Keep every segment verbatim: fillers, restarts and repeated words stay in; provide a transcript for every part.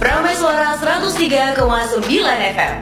Prameswara seratus tiga koma sembilan F M.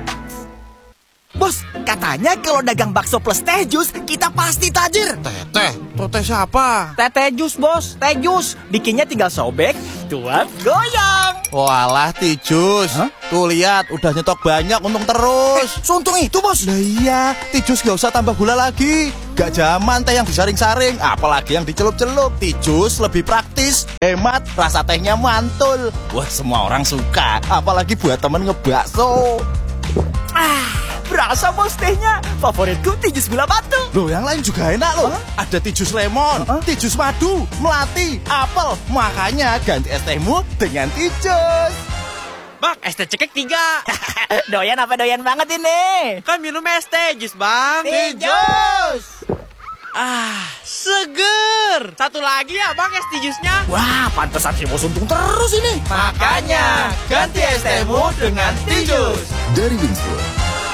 Bos, katanya kalau dagang bakso plus teh jus, kita pasti tajir. Teh, teh, tuh teh siapa? Teh teh jus, bos, teh jus. Bikinnya tinggal sobek, tuang, goyang. Walah, Tijus. Hah? Tuh lihat, udah nyetok banyak, untung terus. Eh, suntung itu, bos. Lah iya, Tijus gak usah tambah gula lagi. Gak zaman teh yang disaring-saring, apalagi yang dicelup-celup. Tijus lebih praktis, hemat, rasa tehnya mantul. Wah, semua orang suka, apalagi buat temen ngebakso. Ah, berasa bos tehnya. Favoritku Tijus gula batu. Loh, yang lain juga enak loh. Hah? Ada Tijus lemon, Hah? Tijus madu, melati, apel. Makanya ganti es tehmu dengan Tijus. Bang, es teh cekik tiga. Doyan apa doyan banget ini? Kan minum es teh jus, Bang. Tijus. Ah, seger. Satu lagi ya, Bang, es tijusnya. Wah, pantesan si bos untung terus ini. Makanya ganti es tehmu dengan Tijus. Dari Winswood.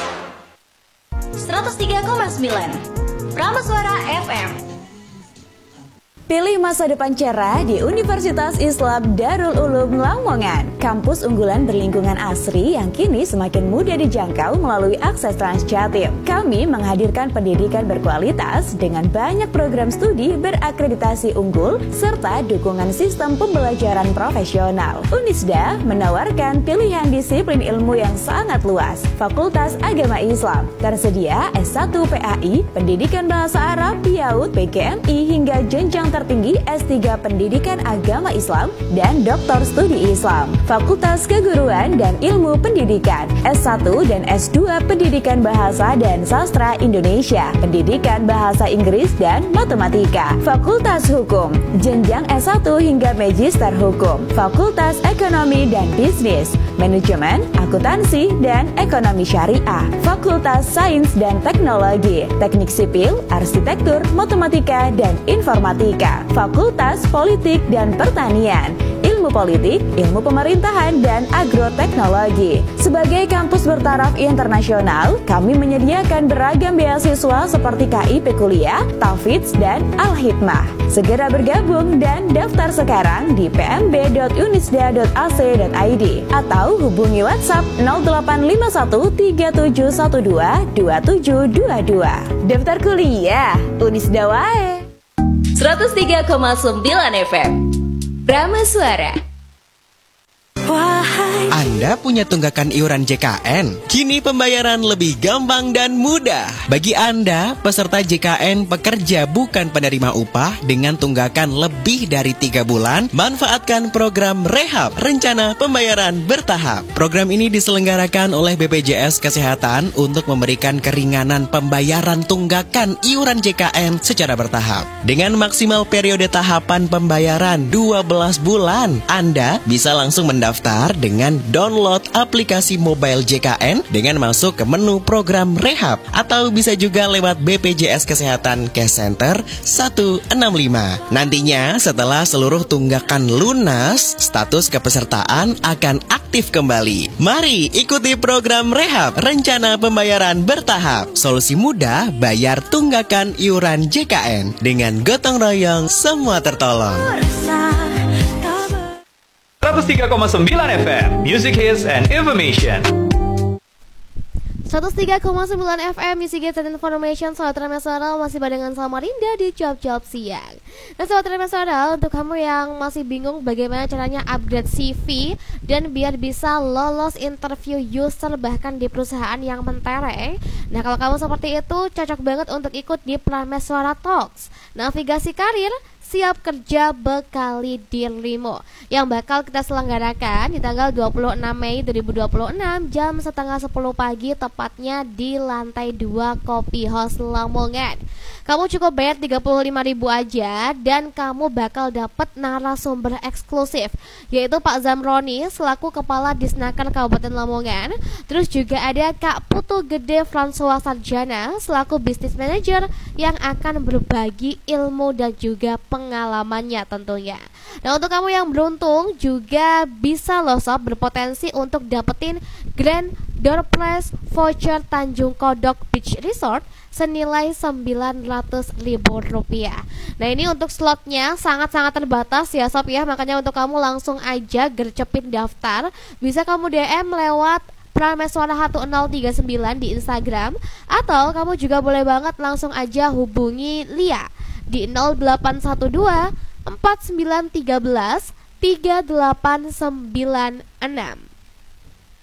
seratus tiga koma sembilan Prameswara F M. Pilih masa depan cerah di Universitas Islam Darul Ulum Lamongan. Kampus unggulan berlingkungan asri yang kini semakin mudah dijangkau melalui akses Transjatim. Kami menghadirkan pendidikan berkualitas dengan banyak program studi berakreditasi unggul serta dukungan sistem pembelajaran profesional. Unisda menawarkan pilihan disiplin ilmu yang sangat luas. Fakultas Agama Islam tersedia S satu P A I, Pendidikan Bahasa Arab, PIAUD, P G M I hingga jenjang tertinggi S tiga Pendidikan Agama Islam dan Doktor Studi Islam. Fakultas Keguruan dan Ilmu Pendidikan S satu dan S dua Pendidikan Bahasa dan Sastra Indonesia, Pendidikan Bahasa Inggris dan Matematika. Fakultas Hukum, jenjang S satu hingga Magister Hukum. Fakultas Ekonomi dan Bisnis, Manajemen, Akuntansi dan Ekonomi Syariah. Fakultas Sains dan Teknologi, Teknik Sipil, Arsitektur, Matematika dan Informatika. Fakultas Politik dan Pertanian, Ilmu Politik, Ilmu Pemerintahan, dan Agroteknologi. Sebagai kampus bertaraf internasional, kami menyediakan beragam beasiswa seperti K I P Kuliah, Tafidz, dan Al-Hikmah. Segera bergabung dan daftar sekarang di p m b dot unisda dot a c dot i d atau hubungi WhatsApp nol delapan lima satu tiga tujuh satu dua dua tujuh dua dua. Daftar kuliah Unisda wae. seratus tiga koma sembilan F M. Prameswara. Anda punya tunggakan iuran J K N? Kini pembayaran lebih gampang dan mudah. Bagi Anda, peserta J K N pekerja bukan penerima upah dengan tunggakan lebih dari tiga bulan, manfaatkan program Rehab, Rencana Pembayaran Bertahap. Program ini diselenggarakan oleh B P J S Kesehatan untuk memberikan keringanan pembayaran tunggakan iuran J K N secara bertahap. Dengan maksimal periode tahapan pembayaran dua belas bulan, Anda bisa langsung mendaftar dengan download aplikasi mobile J K N dengan masuk ke menu program Rehab, atau bisa juga lewat B P J S Kesehatan Cash Center satu enam lima. Nantinya setelah seluruh tunggakan lunas, status kepesertaan akan aktif kembali. Mari ikuti program Rehab, Rencana Pembayaran Bertahap. Solusi mudah bayar tunggakan iuran J K N. Dengan gotong royong semua tertolong. seratus tiga koma sembilan F M, Music Hits and Information. seratus tiga koma sembilan F M, Music Hits and Information. Sahabat Prameswara, masih barengan Samarinda di Job-Job Siang. Nah, sahabat Prameswara, untuk kamu yang masih bingung bagaimana caranya upgrade C V dan biar bisa lolos interview user bahkan di perusahaan yang mentereng, nah kalau kamu seperti itu, cocok banget untuk ikut di Prameswara Talks, Navigasi Karir Siap Kerja Bekali Dirimu, yang bakal kita selenggarakan di tanggal dua puluh enam Mei dua ribu dua puluh enam jam setengah sepuluh pagi, tepatnya di lantai dua Coffee House Lamongan. Kamu cukup bayar tiga puluh lima ribu aja dan kamu bakal dapat narasumber eksklusif, yaitu Pak Zamroni selaku Kepala Disnaker Kabupaten Lamongan. Terus juga ada Kak Putu Gede François Sarjana selaku Business Manager yang akan berbagi ilmu dan juga pengalamannya tentunya. Nah, untuk kamu yang beruntung juga bisa loh sob berpotensi untuk dapetin Grand Door Place Voucher Tanjung Kodok Beach Resort senilai sembilan ratus ribu rupiah. Nah ini untuk slotnya sangat-sangat terbatas ya sob ya, makanya untuk kamu langsung aja gercepin daftar. Bisa kamu D M lewat Prameswara satu nol tiga sembilan di Instagram, atau kamu juga boleh banget langsung aja hubungi Lia di nol delapan satu dua empat sembilan satu tiga tiga delapan sembilan enam.